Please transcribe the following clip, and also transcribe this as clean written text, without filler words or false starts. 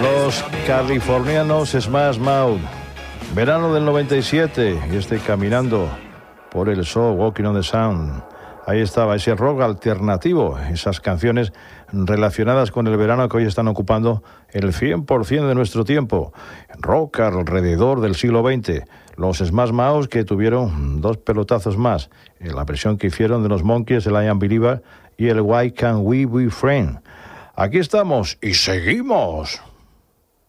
Los californianos Smash Mouth, verano del 97, y caminando por el show, Walking on the Sound. Ahí estaba ese rock alternativo, esas canciones relacionadas con el verano que hoy están ocupando el 100% de nuestro tiempo. Rock alrededor del siglo XX. Los Smash Mouth, que tuvieron 2 pelotazos más, en la versión que hicieron de los Monkees, el I Am Believer y el Why Can't We Be Friends. Aquí estamos y seguimos.